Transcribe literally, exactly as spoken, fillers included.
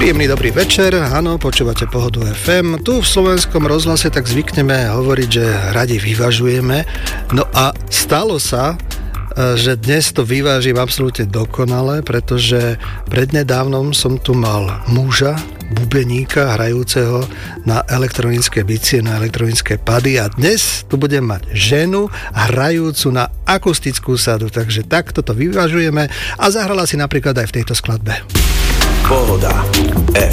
Príjemný dobrý večer, áno, počúvate Pohodu ef em. Tu v Slovenskom rozhlase tak zvykneme hovoriť, že radi vyvažujeme. No a stalo sa, že dnes to vyvážim absolútne dokonale, pretože prednedávnom som tu mal muža, bubeníka, hrajúceho na elektronické bicie, na elektronické pady, a dnes tu budem mať ženu hrajúcu na akustickú sadu, takže takto to vyvažujeme a zahrala si napríklad aj v tejto skladbe. Pohoda ef